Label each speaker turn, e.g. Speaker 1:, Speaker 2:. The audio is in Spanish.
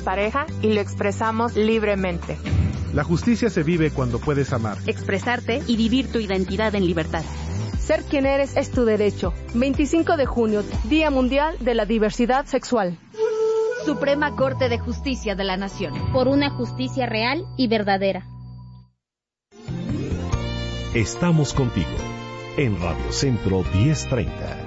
Speaker 1: pareja y lo expresamos libremente.
Speaker 2: La justicia se vive cuando puedes amar,
Speaker 3: expresarte y vivir tu identidad en libertad.
Speaker 4: Ser quien eres es tu derecho. 25 de junio, Día Mundial de la Diversidad Sexual.
Speaker 5: Suprema Corte de Justicia de la Nación.
Speaker 6: Por una justicia real y verdadera.
Speaker 7: Estamos contigo en Radio Centro 1030.